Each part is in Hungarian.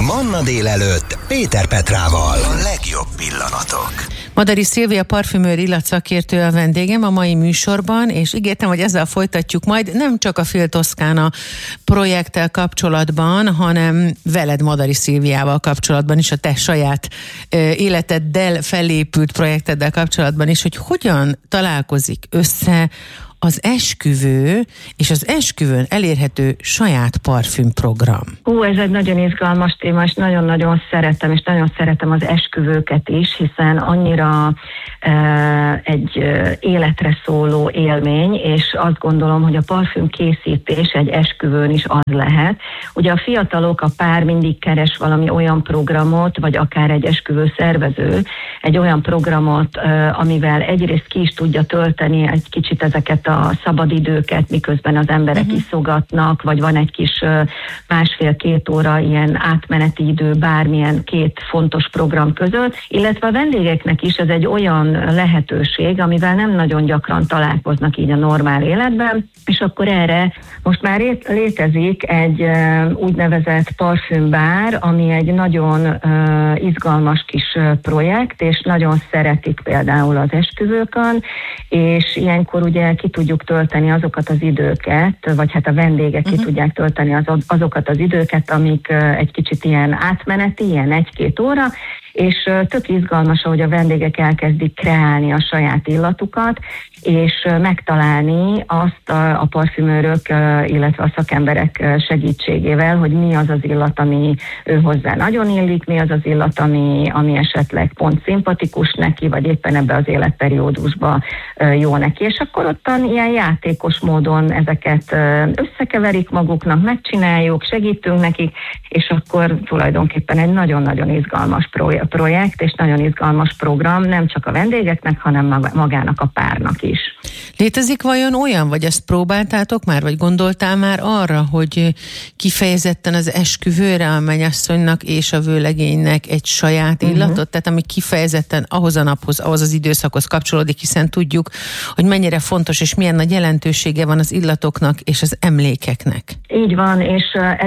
Manna délelőtt Péter Petrával. A legjobb pillanatok. Madari Szilvia parfümőr illatszakértő a vendégem a mai műsorban, és ígértem, hogy ezzel folytatjuk majd nem csak a Fil Toscana projekttel kapcsolatban, hanem veled, Madari Szilviával kapcsolatban is, a te saját életeddel felépült projekteddel kapcsolatban is, hogy hogyan találkozik össze az esküvő és az esküvőn elérhető saját parfümprogram. Ez egy nagyon izgalmas téma, és nagyon-nagyon szeretem, és nagyon szeretem az esküvőket is, hiszen annyira egy életre szóló élmény, és azt gondolom, hogy a parfümkészítés egy esküvőn is az lehet. Ugye a fiatalok, a pár mindig keres valami olyan programot, vagy akár egy esküvő szervező, egy olyan programot, amivel egyrészt ki is tudja tölteni egy kicsit ezeket a szabadidőket, miközben az emberek iszogatnak, vagy van egy kis 1,5-2 óra ilyen átmeneti idő bármilyen két fontos program között, illetve a vendégeknek is ez egy olyan lehetőség, amivel nem nagyon gyakran találkoznak így a normál életben, és akkor erre most már létezik egy úgynevezett parfümbár, ami egy nagyon izgalmas kis projekt, és nagyon szeretik például az esküvőkön, és ilyenkor ugye ki tudjuk tölteni azokat az időket, vagy hát a vendégek ki tudják tölteni azokat az időket, amik egy kicsit ilyen átmeneti, ilyen 1-2 óra, és tök izgalmas, ahogy a vendégek elkezdik kreálni a saját illatukat, és megtalálni azt a parfümőrök, illetve a szakemberek segítségével, hogy mi az az illat, ami ő hozzá nagyon illik, mi az az illat, ami esetleg pont szimpatikus neki, vagy éppen ebbe az életperiódusba jó neki. És akkor ottan ilyen játékos módon ezeket összekeverik maguknak, megcsináljuk, segítünk nekik, és akkor tulajdonképpen egy nagyon-nagyon izgalmas projekt, és nagyon izgalmas program, nem csak a vendégeknek, hanem magának a párnak is. Létezik vajon olyan, vagy ezt próbáltátok már, vagy gondoltál már arra, hogy kifejezetten az esküvőre a mennyasszonynak és a vőlegénynek egy saját illatot, tehát ami kifejezetten ahhoz a naphoz, ahhoz az időszakhoz kapcsolódik, hiszen tudjuk, hogy mennyire fontos és milyen nagy jelentősége van az illatoknak és az emlékeknek. Így van, és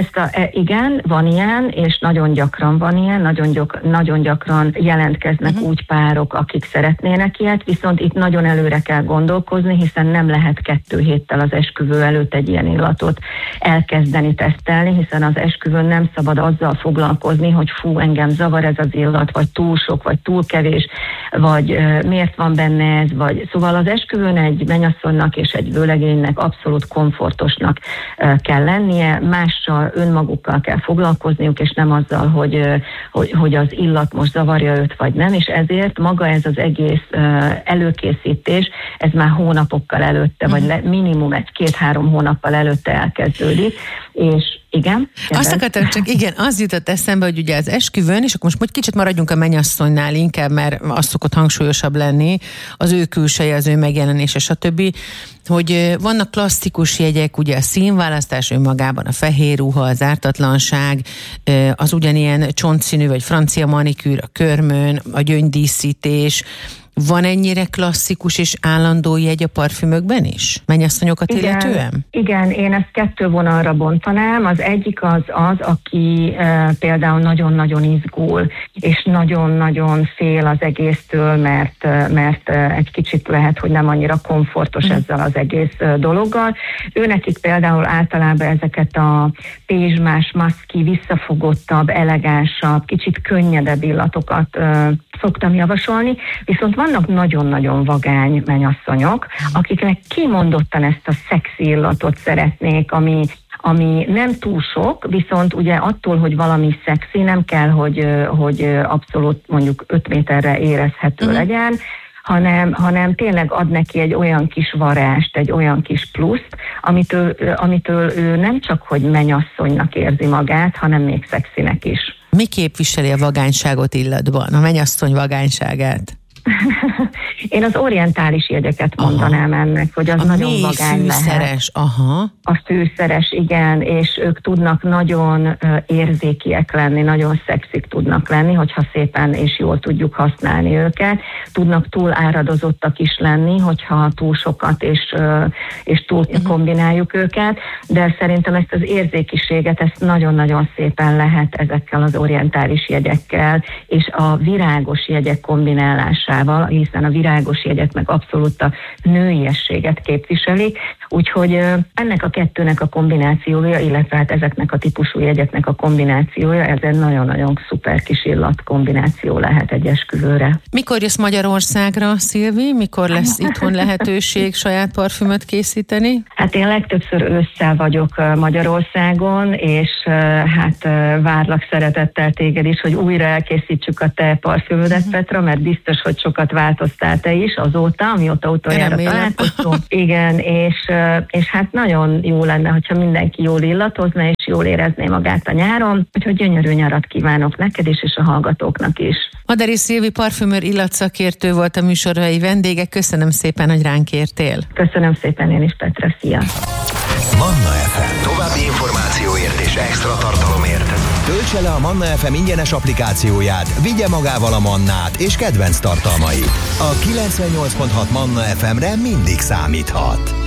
igen, van ilyen, és nagyon gyakran van ilyen, nagyon gyakran jelentkeznek úgy párok, akik szeretnének ilyet, viszont itt nagyon előre kell gondolkozni, hiszen nem lehet 2 héttel az esküvő előtt egy ilyen illatot elkezdeni tesztelni, hiszen az esküvőn nem szabad azzal foglalkozni, hogy engem zavar ez az illat, vagy túl sok, vagy túl kevés, vagy miért van benne ez, vagy szóval az esküvőn egy mennyasszonynak és egy vőlegénynek abszolút komfortosnak kell lennie, mással, önmagukkal kell foglalkozniuk, és nem azzal, hogy az illat most zavarja őt, vagy nem, és ezért maga ez az egész előkészítés, ez már hónapokkal előtte, vagy minimum 1-2-3 hónappal előtte elkezdődik, és igen. Azt akartam, csak igen, az jutott eszembe, hogy ugye az esküvőn, és akkor most kicsit maradjunk a mennyasszonynál inkább, mert az szokott hangsúlyosabb lenni, az ő külseje, az ő megjelenése, stb., hogy vannak klasszikus jegyek, ugye a színválasztás önmagában, a fehér ruha, az ártatlanság, az ugyanilyen csontszínű vagy francia manikűr, a körmön, a gyöngydíszítés. Van ennyire klasszikus és állandó jegy a parfümökben is? Mennyasszonyokat illetően? Igen, én ezt 2 vonalra bontanám. Az egyik az, aki például nagyon-nagyon izgul, és nagyon-nagyon fél az egésztől, mert egy kicsit lehet, hogy nem annyira komfortos ezzel az egész dologgal. Őnekik például általában ezeket a pézsmás, maszki, visszafogottabb, elegánsabb, kicsit könnyedebb illatokat szoktam javasolni, viszont vannak nagyon-nagyon vagány mennyasszonyok, akiknek kimondottan ezt a szexi illatot szeretnék, ami nem túl sok, viszont ugye attól, hogy valami szexi, nem kell, hogy abszolút mondjuk 5 méterre érezhető legyen, hanem tényleg ad neki egy olyan kis varást, egy olyan kis pluszt, amitől ő nem csak, hogy mennyasszonynak érzi magát, hanem még szexinek is. Mi képviseli a vagányságot illatban, a mennyasszony vagányságát? Én az orientális jegyeket mondanám ennek, hogy az nagyon vagány lehet. A fűszeres, igen, és ők tudnak nagyon érzékiek lenni, nagyon szexik tudnak lenni, hogyha szépen és jól tudjuk használni őket. Tudnak túl áradozottak is lenni, hogyha túl sokat és túl kombináljuk őket, de szerintem ezt az érzékiséget, ezt nagyon-nagyon szépen lehet ezekkel az orientális jegyekkel, és a virágos jegyek kombinálásával, hiszen a virágos jegyek meg abszolút a nőiességet képviselik, úgyhogy ennek a kettőnek a kombinációja, illetve hát ezeknek a típusú jegyeknek a kombinációja, ez egy nagyon-nagyon szuper kis illat kombináció lehet egy esküvőre. Mikor jössz Magyarországra, Szilvi? Mikor lesz itthon lehetőség saját parfümöt készíteni? Hát én legtöbbször ősszel vagyok Magyarországon, és hát várlak szeretettel téged is, hogy újra elkészítsük a te parfümödet, Petra, mert biztos, hogy sokat változtál te is azóta, amióta utoljára találkoztunk. Igen, és hát nagyon jó lenne, hogyha mindenki jól illatozna, és jól érezné magát a nyáron, úgyhogy gyönyörű nyarat kívánok neked is, és a hallgatóknak is. Madari Szilvi parfümőr illatszakértő volt a műsorai vendége. Köszönöm szépen, hogy ránk értél. Köszönöm szépen én is, Petra. Szia! Manna FM. További információért és extra tartalomért töltse le a Manna FM ingyenes applikációját, vigye magával a Mannát és kedvenc tartalmait. A 98.6 Manna FM-re mindig számíthat.